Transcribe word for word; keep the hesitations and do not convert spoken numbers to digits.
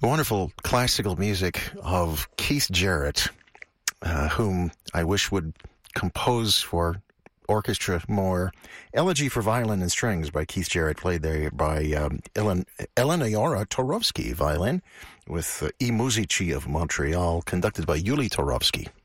The wonderful classical music of Keith Jarrett, uh, whom I wish would compose for orchestra more. Elegy for Violin and Strings by Keith Jarrett, played there by um, Elen- Eleonora Torovsky, violin, with uh, I Musici of Montreal, conducted by Yuli Torovsky.